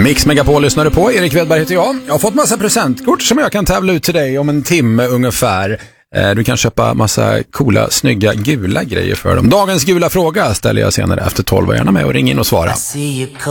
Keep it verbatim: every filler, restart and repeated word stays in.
Mix Megapol lyssnar du på. Erik Wedberg heter jag. Jag har fått massa presentkort som jag kan tävla ut till dig om en timme ungefär. Du kan köpa massa coola, snygga, gula grejer för dem. Dagens gula fråga ställer jag senare efter tolv. Var gärna med och ring in och svara.